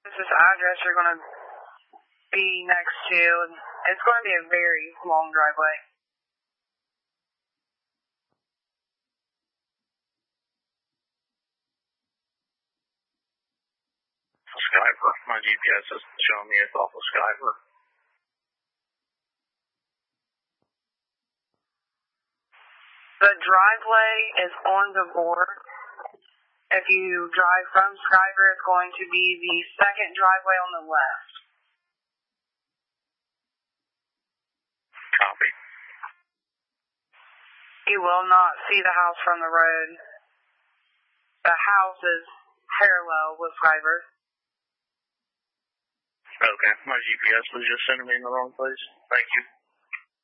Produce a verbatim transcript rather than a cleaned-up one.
This is the address you're going to be next to. It's going to be a very long driveway. Skyper. My G P S is showing me it's off of Skyper. The driveway is on the board. If you drive from Skyper, it's going to be the second driveway on the left. Copy. You will not see the house from the road. The house is parallel with Skyper. Okay, my G P S was just sending me in the wrong place. Thank you.